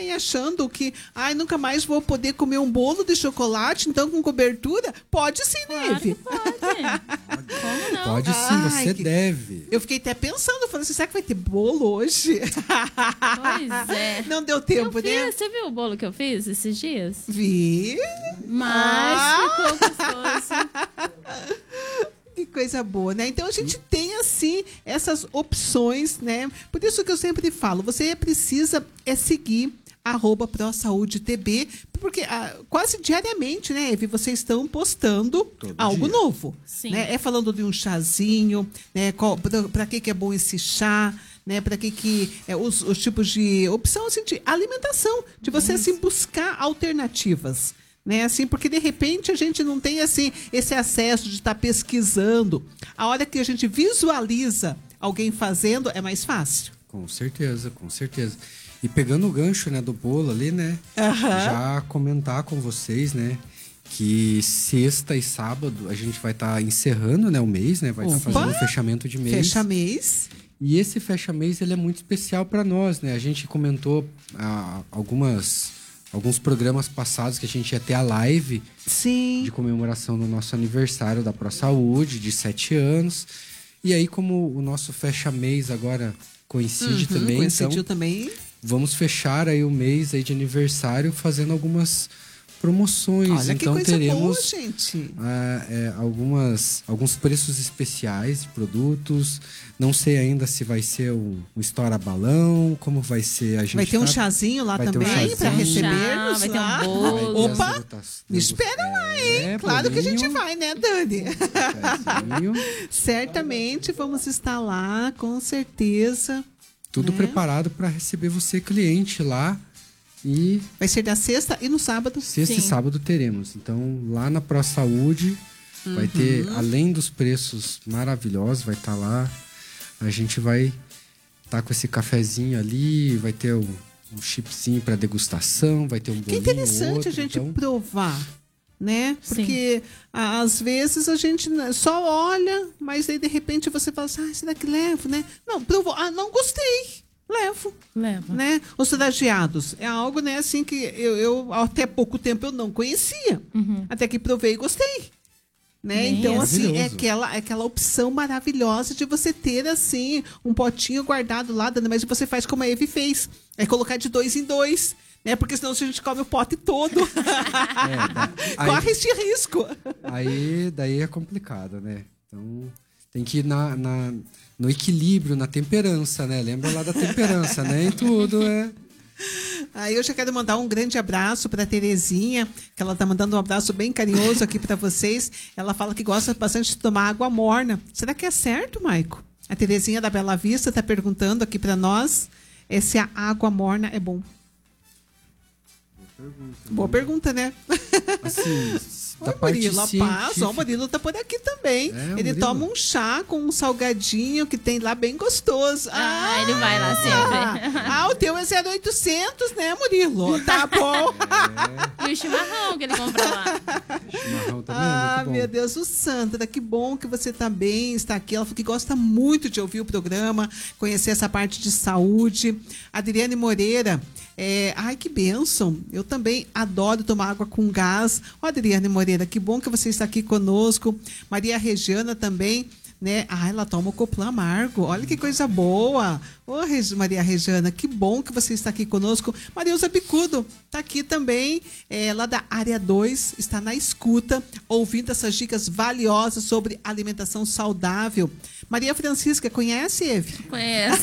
aí achando que, nunca mais vou poder comer um bolo de chocolate, então com cobertura? Pode sim, Neve. Claro que pode. Como não? Pode sim, você deve. Eu fiquei até pensando, falei assim, será que vai ter bolo hoje? Pois é. Não deu tempo, né? Você viu o bolo que eu fiz esses dias? Vi. Mas ficou gostoso. Que coisa boa, né? Então a gente tem, assim, essas opções, né? Por isso que eu sempre falo, você precisa seguir @ProSaúdeTB, porque quase diariamente, né, Eve, vocês estão postando algo novo. Sim. Né? É falando de um chazinho, né? Para que é bom esse chá, né? Para que os tipos de opção, assim, de alimentação, de você assim buscar alternativas. Né, assim, porque de repente a gente não tem assim esse acesso de estar pesquisando. A hora que a gente visualiza alguém fazendo é mais fácil. Com certeza, com certeza. E pegando o gancho, né, do bolo ali, né, já comentar com vocês, né, que sexta e sábado a gente vai estar encerrando, né, o mês, né, vai estar fazendo o fechamento de mês. Fecha mês. E esse fecha mês ele é muito especial para nós, né? A gente comentou alguns programas passados que a gente ia ter a live de comemoração do nosso aniversário da ProSaúde, de 7 anos. E aí, como o nosso fecha-mês agora coincidiu também. Vamos fechar aí o mês aí de aniversário fazendo algumas promoções. Olha, então que coisa teremos boa, gente. alguns preços especiais de produtos. Não sei ainda se vai ser um estoura balão, como vai ser. A gente vai ter um chazinho lá também para recebermos. Vai ter um bolo. Opa, me espera lá, hein? Claro que a gente vai, né, Dani? Certamente vamos estar lá, com certeza. Tudo preparado para receber você, cliente, lá. E vai ser da sexta e no sábado? Sexta e sábado teremos. Então, lá na ProSaúde, vai ter, além dos preços maravilhosos, vai estar lá. A gente vai estar com esse cafezinho ali, vai ter um chipzinho para degustação, vai ter um bolinho. Que interessante a gente provar, né? Porque às vezes a gente só olha, mas aí de repente você fala assim, será que levo, né? Não, provou, não gostei. Levo. Né? Os trajeados é algo, né, assim, que eu até pouco tempo eu não conhecia. Até que provei e gostei. Né? Então, assim, é aquela opção maravilhosa de você ter, assim, um potinho guardado lá, mas você faz como a Eve fez. É colocar de 2 em 2. Né? Porque senão a gente come o pote todo. Corre esse risco. Daí é complicado, né? Então, tem que ir no equilíbrio, na temperança, né? Lembra lá da temperança, né? Em tudo, Aí eu já quero mandar um grande abraço para Terezinha, que ela tá mandando um abraço bem carinhoso aqui para vocês. Ela fala que gosta bastante de tomar água morna. Será que é certo, Maico? A Terezinha da Bela Vista tá perguntando aqui para nós se a água morna é bom. Boa pergunta, né? Assim, o Murilo tá por aqui também. Ele toma um chá com um salgadinho que tem lá bem gostoso. Ele vai lá sempre. O teu é 0800, né, Murilo? Tá bom. E o chimarrão que ele compra lá. Chimarrão também é muito bom. Meu Deus, o Sandra, que bom que você tá bem, está aqui. Ela falou que gosta muito de ouvir o programa, conhecer essa parte de saúde. Adriane Moreira, que bênção. Eu também adoro tomar água com gás. Adriane Moreira, que bom que você está aqui conosco. Maria Regiana também, né? Ela toma o Coplan amargo. Olha que coisa boa. Maria Regiana, que bom que você está aqui conosco. Marilza Bicudo está aqui também, lá da área 2, está na escuta, ouvindo essas dicas valiosas sobre alimentação saudável. Maria Francisca, conhece, Eve? Conheço.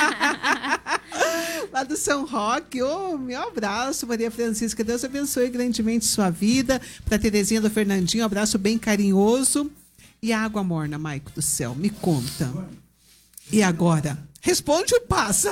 Lá do São Roque. Meu abraço, Maria Francisca. Deus abençoe grandemente sua vida. Para Terezinha do Fernandinho, um abraço bem carinhoso. E a água morna, Maico do céu, me conta. E agora? Responde ou passa?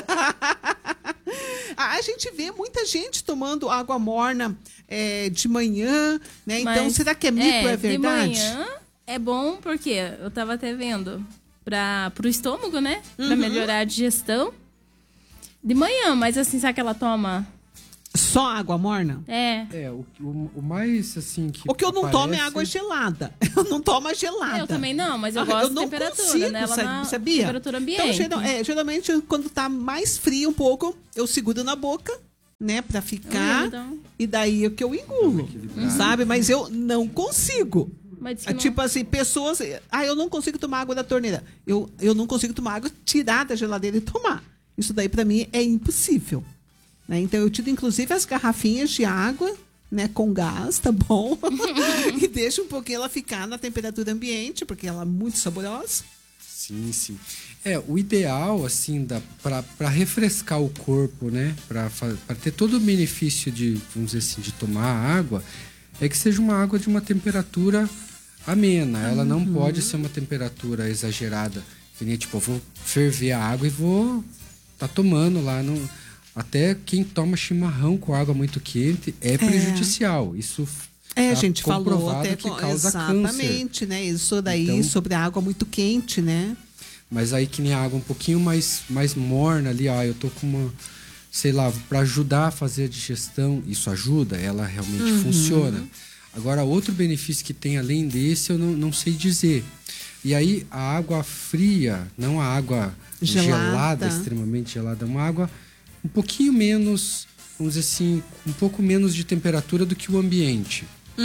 A gente vê muita gente tomando água morna de manhã, né? Então, será que é mito, é verdade? De manhã é bom porque eu estava até vendo pro estômago, né? Para melhorar a digestão. De manhã, mas assim, sabe que ela toma? Só água morna? O mais assim que o que eu não tomo é água gelada. Eu não tomo gelada. Eu também não, mas eu gosto de temperatura, né? Sabia? Temperatura ambiente. Então, geralmente, quando tá mais frio um pouco, eu seguro na boca né, para ficar, então. e daí é que eu engulo, sabe? Mas eu não consigo. Mas diz que não- Tipo assim, pessoas... eu não consigo tomar água da torneira. Eu não consigo tomar água, tirar da geladeira e tomar. Isso daí, para mim, é impossível. Né? Então, eu tiro, inclusive, as garrafinhas de água, né, com gás, tá bom? E deixo um pouquinho ela ficar na temperatura ambiente, porque ela é muito saborosa. Sim, sim. O ideal, assim, para refrescar o corpo, né? Para ter todo o benefício de, vamos dizer assim, de tomar água, é que seja uma água de uma temperatura amena. Ela não pode ser uma temperatura exagerada. Que nem, tipo, eu vou ferver a água e vou tá tomando lá. Até quem toma chimarrão com água muito quente é prejudicial. Isso A tá gente falou comprovado até que causa exatamente, câncer. né? Isso daí Então, sobre a água muito quente, né? Mas aí que nem a água um pouquinho mais morna ali, eu tô com uma, sei lá, para ajudar a fazer a digestão, isso ajuda, ela realmente funciona. Agora, outro benefício que tem além desse, eu não sei dizer. E aí, a água fria, não a água gelada, extremamente gelada, uma água um pouquinho menos, vamos dizer assim, um pouco menos de temperatura do que o ambiente.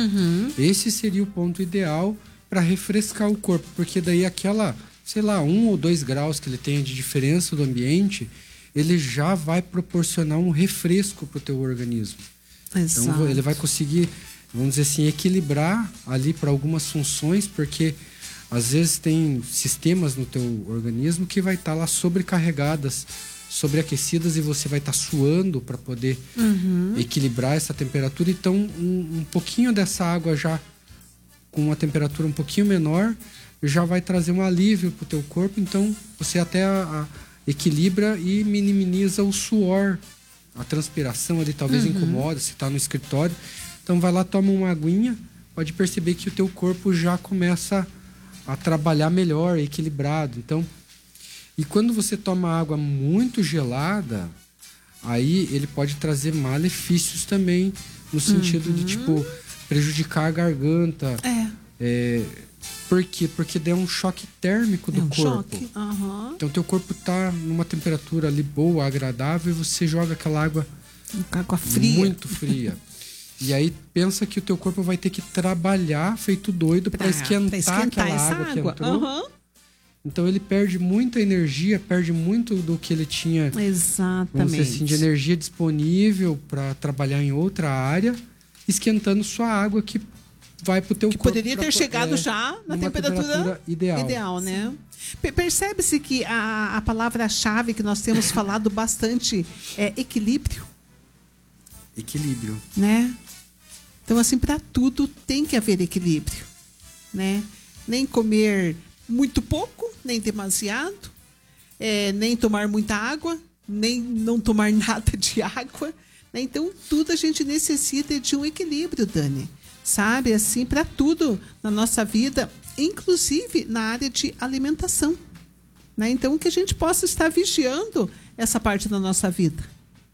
Esse seria o ponto ideal para refrescar o corpo, porque daí aquela, sei lá, 1 ou 2 graus que ele tenha de diferença do ambiente, ele já vai proporcionar um refresco para o teu organismo. Exato. Então ele vai conseguir, vamos dizer assim, equilibrar ali para algumas funções, porque às vezes tem sistemas no teu organismo que vai estar lá sobrecarregadas, sobreaquecidas, e você vai estar suando para poder equilibrar essa temperatura. Então um pouquinho dessa água já com uma temperatura um pouquinho menor já vai trazer um alívio para o teu corpo. Então você até equilibra e minimiza o suor, a transpiração ali talvez incomoda, se está no escritório. Então vai lá, toma uma aguinha, pode perceber que o teu corpo já começa a trabalhar melhor, equilibrado. Então, e quando você toma água muito gelada, aí ele pode trazer malefícios também, no sentido de, tipo, prejudicar a garganta. Por quê? Porque dá um choque térmico do corpo. Choque. Então, teu corpo tá numa temperatura ali boa, agradável, e você joga aquela água Água fria. muito fria. E aí pensa que o teu corpo vai ter que trabalhar feito doido para esquentar aquela essa água que entrou. Então ele perde muita energia, perde muito do que ele tinha, vamos Exatamente. dizer assim, de energia disponível para trabalhar em outra área, esquentando sua água que vai para o teu corpo. Poderia ter chegado já na temperatura ideal, né? Percebe-se que a palavra-chave que nós temos falado bastante é equilíbrio. Equilíbrio. Né? Então, assim, para tudo tem que haver equilíbrio, né? Nem comer muito pouco, nem demasiado, nem tomar muita água, nem não tomar nada de água, né? Então, tudo a gente necessita de um equilíbrio, Dani. Sabe? Assim, para tudo na nossa vida, inclusive na área de alimentação, né? Então, que a gente possa estar vigiando essa parte da nossa vida.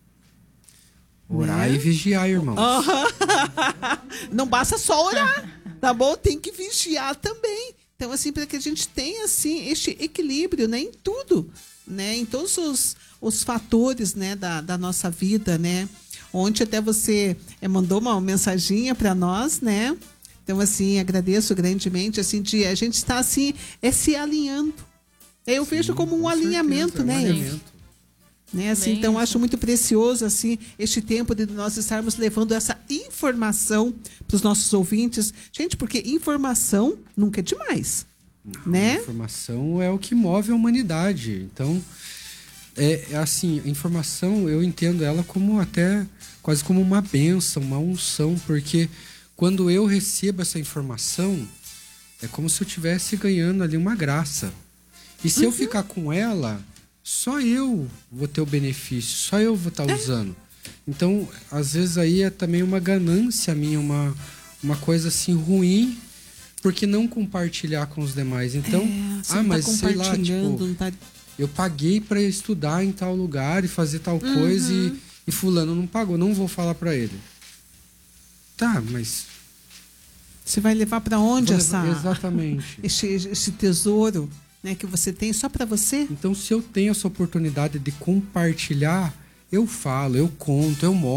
Orar e vigiar, irmãos. Não basta só orar, tá bom? Tem que vigiar também. Então, assim, para que a gente tenha, assim, este equilíbrio, né? Em tudo, né? Em todos os fatores, né? Da nossa vida, né? Ontem até você mandou uma mensaginha para nós, né? Então, assim, agradeço grandemente, assim, de a gente estar, assim, se alinhando. Eu vejo como um alinhamento, né? Né, assim, então isso. acho muito precioso assim este tempo de nós estarmos levando essa informação para os nossos ouvintes, gente, porque informação nunca é demais, né? Informação é o que move a humanidade. Então assim, a informação eu entendo ela como até quase como uma bênção, uma unção, porque quando eu recebo essa informação é como se eu estivesse ganhando ali uma graça. E se eu ficar com ela, só eu vou ter o benefício, só eu vou estar usando. Então, às vezes aí é também uma ganância minha, uma coisa assim ruim, porque não compartilhar com os demais. Então, mas sei lá, tipo, eu paguei para estudar em tal lugar e fazer tal coisa e fulano não pagou, não vou falar para ele. Tá, mas você vai levar para onde exatamente esse tesouro, né, que você tem só para você? Então, se eu tenho essa oportunidade de compartilhar, eu falo, eu conto, eu mostro.